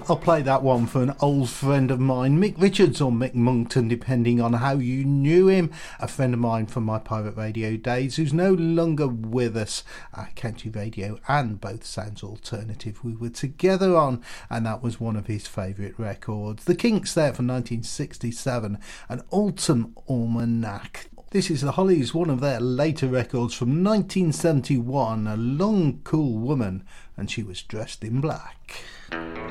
I'll play that one for an old friend of mine, Mick Richards or Mick Monkton, depending on how you knew him. A friend of mine from my pirate radio days who's no longer with us. Country radio and Both Sounds Alternative we were together on, and that was one of his favourite records. The Kinks there from 1967, an Autumn Almanac. This is the Hollies, one of their later records from 1971, A Long Cool Woman, and she was dressed in black.